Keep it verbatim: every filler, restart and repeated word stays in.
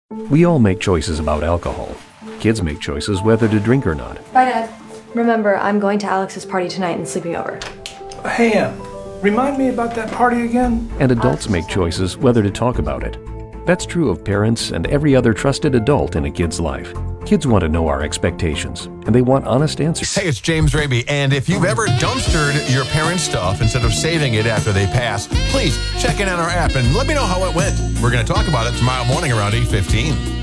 We all make choices about alcohol. Kids make choices whether to drink or not. Bye, Dad. Remember, I'm going to Alex's party tonight and sleeping over. Hey, Em, remind me about that party again? And adults make choices whether to talk about it. That's true of parents and every other trusted adult in a kid's life. Kids want to know our expectations, and they want honest answers. Hey, it's James Raby, and if you've ever dumpstered your parents' stuff instead of saving it after they pass, please check in on our app and let me know how it went. We're going to talk about it tomorrow morning around eight fifteen.